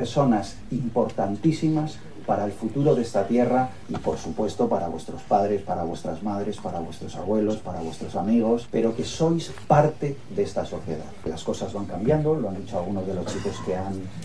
personas importantísimas para el futuro de esta tierra y, por supuesto, para vuestros padres, para vuestras madres, para vuestros abuelos, para vuestros amigos, pero que sois parte de esta sociedad. Las cosas van cambiando, lo han dicho algunos de los chicos que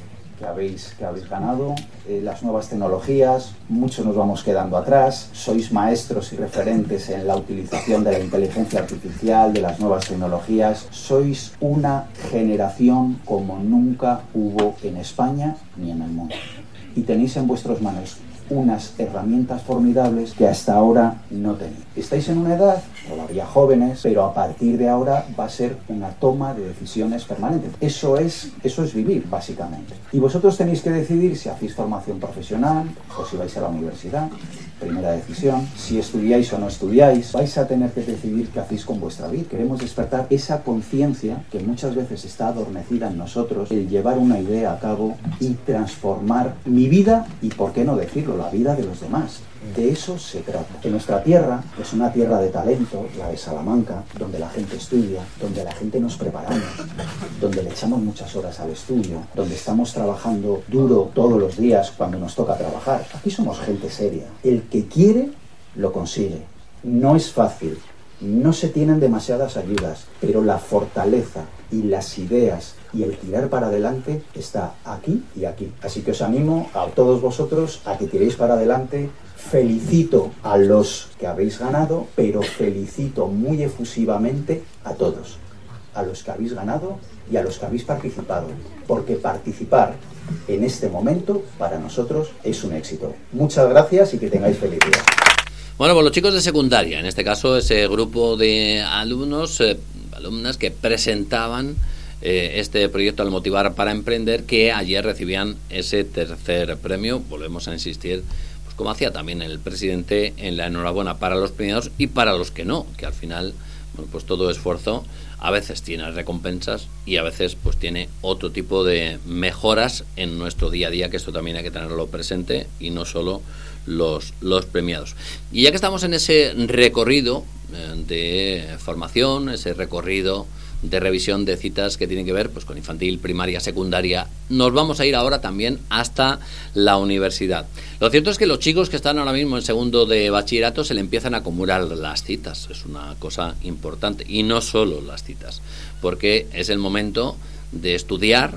habéis ganado, las nuevas tecnologías, muchos nos vamos quedando atrás, sois maestros y referentes en la utilización de la inteligencia artificial, de las nuevas tecnologías, sois una generación como nunca hubo en España ni en el mundo. Y tenéis en vuestras manos unas herramientas formidables que hasta ahora no tenéis. Estáis en una edad todavía jóvenes, pero a partir de ahora va a ser una toma de decisiones permanente. Eso es vivir, básicamente. Y vosotros tenéis que decidir si hacéis formación profesional o si vais a la universidad. Primera decisión. Si estudiáis o no estudiáis, vais a tener que decidir qué hacéis con vuestra vida. Queremos despertar esa conciencia que muchas veces está adormecida en nosotros, el llevar una idea a cabo y transformar mi vida y, por qué no decirlo, la vida de los demás. De eso se trata. Que nuestra tierra es una tierra de talento, la de Salamanca, donde la gente estudia, donde la gente nos preparamos, donde le echamos muchas horas al estudio, donde estamos trabajando duro todos los días cuando nos toca trabajar. Aquí somos gente seria. El que quiere, lo consigue. No es fácil, no se tienen demasiadas ayudas, pero la fortaleza y las ideas y el tirar para adelante está aquí y aquí. Así que os animo a todos vosotros a que tiréis para adelante. Felicito a los que habéis ganado, pero felicito muy efusivamente a todos, a los que habéis ganado y a los que habéis participado, porque participar en este momento para nosotros es un éxito. Muchas gracias y que tengáis feliz día. Bueno, pues los chicos de secundaria, en este caso ese grupo de alumnos, alumnas que presentaban este proyecto al motivar para emprender, que ayer recibían ese tercer premio. Volvemos a insistir, pues como hacía también el presidente, en la enhorabuena para los premiados y para los que no, que al final, bueno, pues todo esfuerzo a veces tiene recompensas y a veces pues tiene otro tipo de mejoras en nuestro día a día, que esto también hay que tenerlo presente y no solo los premiados. Y ya que estamos en ese recorrido de formación, ese recorrido de revisión de citas que tienen que ver pues con infantil, primaria, secundaria, nos vamos a ir ahora también hasta la universidad. Lo cierto es que los chicos que están ahora mismo en segundo de bachillerato se le empiezan a acumular las citas. Es una cosa importante, y no solo las citas, porque es el momento de estudiar,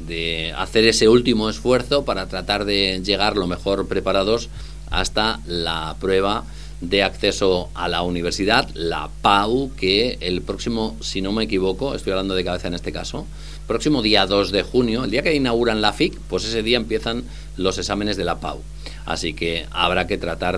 de hacer ese último esfuerzo para tratar de llegar lo mejor preparados hasta la prueba de acceso a la universidad, la PAU, que el próximo, si no me equivoco, estoy hablando de cabeza en este caso, próximo día 2 de junio, el día que inauguran la FIC, pues ese día empiezan los exámenes de la PAU. Así que habrá que tratar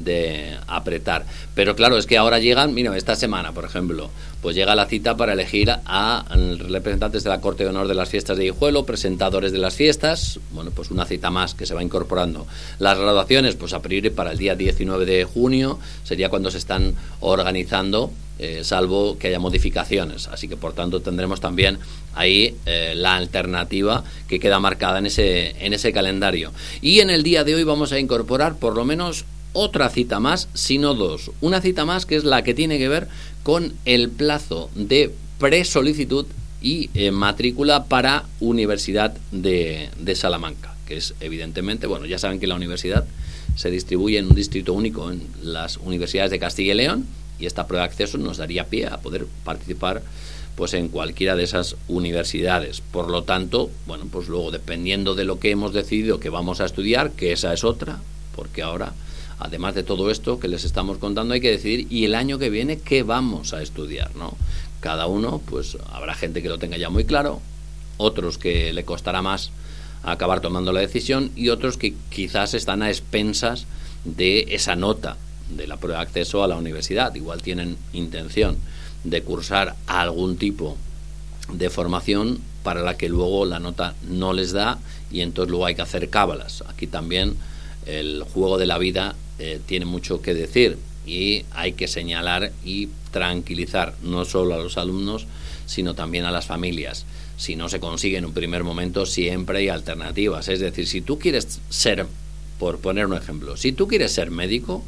de apretar. Pero claro, es que ahora llegan, mira, esta semana, por ejemplo, pues llega la cita para elegir a representantes de la Corte de Honor de las Fiestas de Guijuelo, presentadores de las fiestas, bueno, pues una cita más que se va incorporando. Las graduaciones, pues a priori para el día 19 de junio, sería cuando se están organizando, salvo que haya modificaciones. Así que, por tanto, tendremos también ahí la alternativa que queda marcada en ese calendario. Y en el día de hoy vamos a incorporar por lo menos otra cita más, sino dos. Una cita más, que es la que tiene que ver con el plazo de presolicitud y matrícula para Universidad de Salamanca, que es evidentemente, bueno, ya saben que la universidad se distribuye en un distrito único en las universidades de Castilla y León, y esta prueba de acceso nos daría pie a poder participar pues en cualquiera de esas universidades. Por lo tanto, bueno, pues luego, dependiendo de lo que hemos decidido que vamos a estudiar, que esa es otra, porque ahora, además de todo esto que les estamos contando, hay que decidir, y el año que viene, qué vamos a estudiar, ¿no? Cada uno, pues habrá gente que lo tenga ya muy claro, otros que le costará más acabar tomando la decisión, y otros que quizás están a expensas de esa nota de la prueba de acceso a la universidad. Igual tienen intención de cursar algún tipo de formación para la que luego la nota no les da, y entonces luego hay que hacer cábalas. Aquí también el juego de la vida tiene mucho que decir, y hay que señalar y tranquilizar no solo a los alumnos, sino también a las familias. Si no se consigue en un primer momento, siempre hay alternativas. Es decir, si tú quieres ser, por poner un ejemplo, si tú quieres ser médico,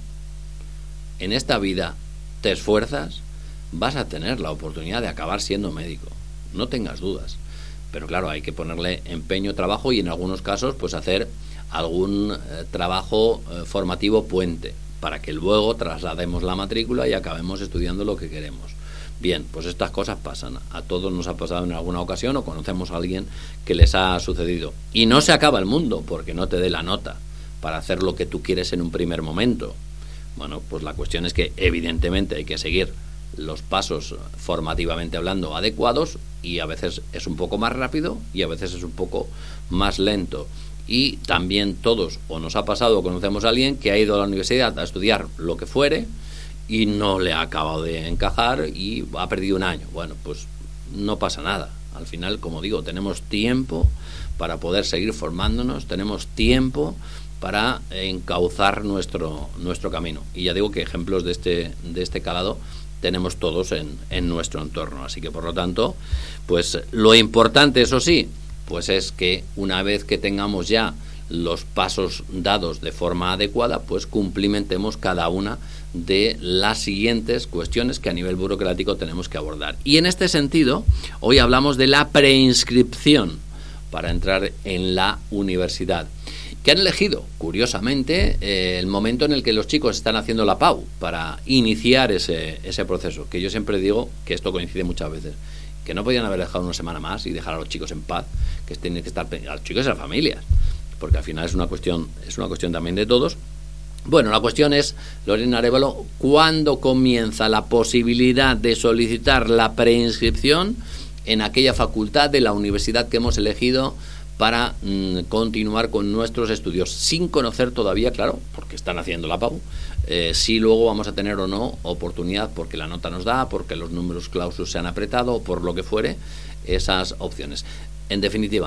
en esta vida te esfuerzas, vas a tener la oportunidad de acabar siendo médico, no tengas dudas. pero claro, hay que ponerle empeño, trabajo y en algunos casos pues hacer algún trabajo formativo puente para que luego traslademos la matrícula y acabemos estudiando lo que queremos. Bien, pues estas cosas pasan. A todos nos ha pasado en alguna ocasión o conocemos a alguien que les ha sucedido. Y no se acaba el mundo porque no te dé la nota para hacer lo que tú quieres en un primer momento. Bueno, pues la cuestión es que evidentemente hay que seguir los pasos formativamente hablando adecuados y a veces es un poco más rápido y a veces es un poco más lento. Y también todos, o nos ha pasado o conocemos a alguien que ha ido a la universidad a estudiar lo que fuere y no le ha acabado de encajar y ha perdido un año. Bueno, pues no pasa nada. Al final, como digo, tenemos tiempo para poder seguir formándonos, tenemos tiempo para encauzar nuestro camino. Y ya digo que ejemplos de este calado tenemos todos en nuestro entorno. Así que, por lo tanto, pues lo importante, eso sí, pues es que una vez que tengamos ya los pasos dados de forma adecuada, pues cumplimentemos cada una de las siguientes cuestiones que a nivel burocrático tenemos que abordar. Y en este sentido, hoy hablamos de la preinscripción para entrar en la universidad, que han elegido, curiosamente, el momento en el que los chicos están haciendo la PAU para iniciar ese proceso, que yo siempre digo que esto coincide muchas veces, que no podían haber dejado una semana más y dejar a los chicos en paz, que tienen que estar a los chicos y a las familias, porque al final es una cuestión también de todos. Bueno, la cuestión es, Lorena Arévalo, ¿cuándo comienza la posibilidad de solicitar la preinscripción en aquella facultad de la universidad que hemos elegido para continuar con nuestros estudios, sin conocer todavía, claro, porque están haciendo la PAU, si luego vamos a tener o no oportunidad, porque la nota nos da, porque los números clausus se han apretado, o por lo que fuere, esas opciones? En definitiva,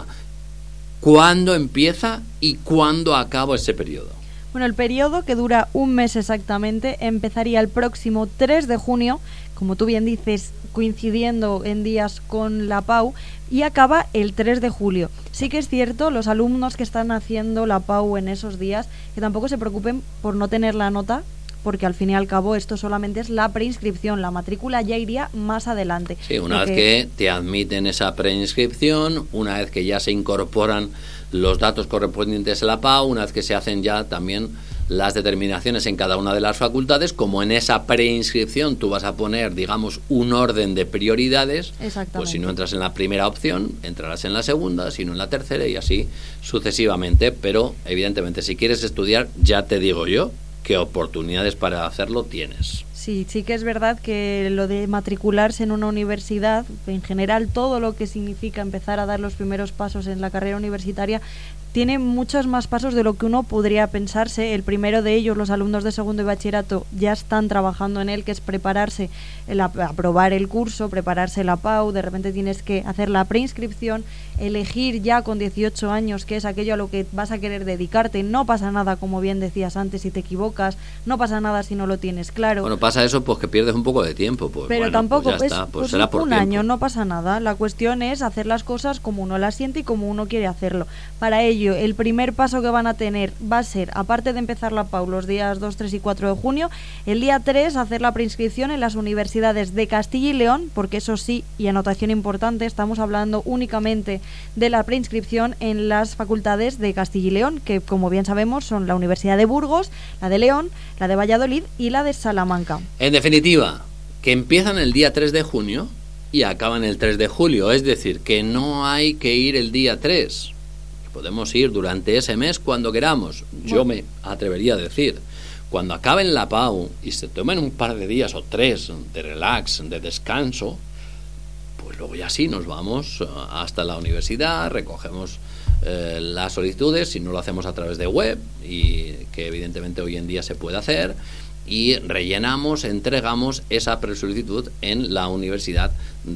¿cuándo empieza y cuándo acaba ese periodo? Bueno, el periodo, que dura un mes exactamente, empezaría el próximo 3 de junio, como tú bien dices, coincidiendo en días con la PAU, y acaba el 3 de julio. Sí que es cierto, los alumnos que están haciendo la PAU en esos días, que tampoco se preocupen por no tener la nota, porque al fin y al cabo esto solamente es la preinscripción, la matrícula ya iría más adelante. Sí, una vez que te admiten esa preinscripción, una vez que ya se incorporan los datos correspondientes a la PAU, una vez que se hacen ya también las determinaciones en cada una de las facultades, como en esa preinscripción tú vas a poner, digamos, un orden de prioridades, pues si no entras en la primera opción, entrarás en la segunda, si no en la tercera y así sucesivamente. Pero evidentemente, si quieres estudiar, ya te digo yo qué oportunidades para hacerlo tienes. Sí que es verdad que lo de matricularse en una universidad, en general todo lo que significa empezar a dar los primeros pasos en la carrera universitaria, tiene muchos más pasos de lo que uno podría pensarse. El primero de ellos, los alumnos de segundo y bachillerato ya están trabajando en él, que es prepararse, aprobar el curso, prepararse la PAU. De repente tienes que hacer la preinscripción, elegir ya con 18 años qué es aquello a lo que vas a querer dedicarte. No pasa nada, como bien decías antes, si te equivocas, no pasa nada si no lo tienes claro. Bueno, pasa eso, pues que pierdes un poco de tiempo. Pues, pero bueno, tampoco, pues ya está, pues será por un tiempo. año, no pasa nada. La cuestión es hacer las cosas como uno las siente y como uno quiere hacerlo. Para ello, el primer paso que van a tener va a ser, aparte de empezar la PAU los días 2, 3 y 4 de junio, el día 3 hacer la preinscripción en las universidades de Castilla y León, porque eso sí, y anotación importante, estamos hablando únicamente de la preinscripción en las facultades de Castilla y León, que como bien sabemos son la Universidad de Burgos, la de León, la de Valladolid y la de Salamanca. En definitiva, que empiezan el día 3 de junio y acaban el 3 de julio, es decir, que no hay que ir el día 3. Podemos ir durante ese mes cuando queramos. Yo me atrevería a decir, cuando acaben la PAU y se tomen un par de días o 3 de relax, de descanso, pues luego ya sí nos vamos hasta la universidad, recogemos las solicitudes, si no lo hacemos a través de web, y que evidentemente hoy en día se puede hacer, y rellenamos, entregamos esa presolicitud en la Universidad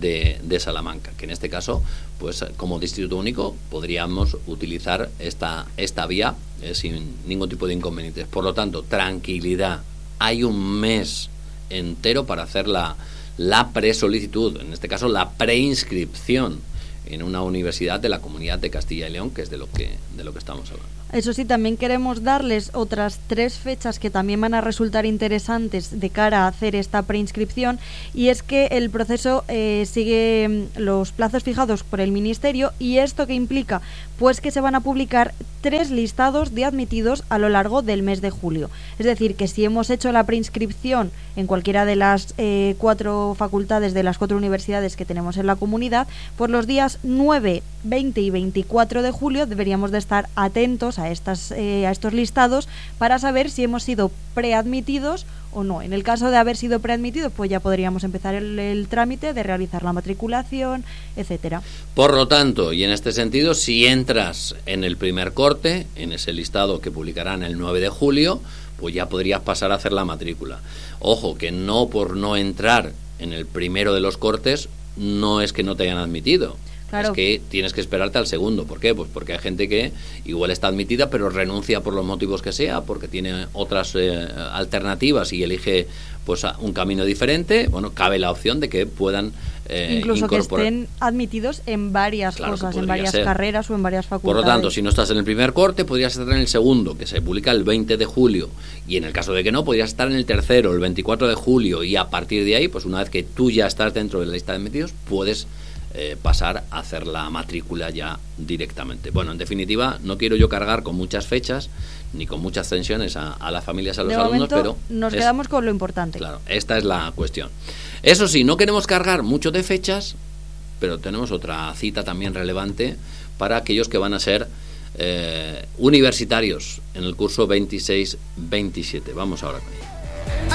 de Salamanca, que en este caso, pues como distrito único, podríamos utilizar esta vía sin ningún tipo de inconvenientes. Por lo tanto, tranquilidad, hay un mes entero para hacer la presolicitud, en este caso la preinscripción en una universidad de la Comunidad de Castilla y León, que es de lo de lo que estamos hablando. Eso sí, también queremos darles otras 3 fechas que también van a resultar interesantes de cara a hacer esta preinscripción, y es que el proceso sigue los plazos fijados por el Ministerio. ¿Y esto qué implica? Pues que se van a publicar 3 listados de admitidos a lo largo del mes de julio. Es decir, que si hemos hecho la preinscripción en cualquiera de las 4 facultades de las 4 universidades que tenemos en la comunidad, pues los días 9, 20 y 24 de julio deberíamos de estar atentos a estos listados para saber si hemos sido preadmitidos o no. En el caso de haber sido preadmitidos, pues ya podríamos empezar el trámite de realizar la matriculación, etcétera. Por lo tanto, y en este sentido, si entras en el primer corte, en ese listado que publicarán el 9 de julio, pues ya podrías pasar a hacer la matrícula. Ojo, que no por no entrar en el primero de los cortes, no es que no te hayan admitido. Claro. Es que tienes que esperarte al segundo. ¿Por qué? Pues porque hay gente que igual está admitida pero renuncia por los motivos que sea, porque tiene otras alternativas y elige pues un camino diferente. Bueno, cabe la opción de que puedan incluso incorporar. Que estén admitidos en varias cosas, en varias carreras o en varias facultades. Por lo tanto, si no estás en el primer corte, podrías estar en el segundo, que se publica el 20 de julio. Y en el caso de que no, podrías estar en el tercero, el 24 de julio. Y a partir de ahí, pues una vez que tú ya estás dentro de la lista de admitidos, puedes pasar a hacer la matrícula ya directamente. Bueno, en definitiva, no quiero yo cargar con muchas fechas ni con muchas tensiones a las familias, a los alumnos, pero nos quedamos con lo importante. Claro, esta es la cuestión. Eso sí, no queremos cargar mucho de fechas, pero tenemos otra cita también relevante para aquellos que van a ser universitarios en el curso 26-27. Vamos ahora con ella.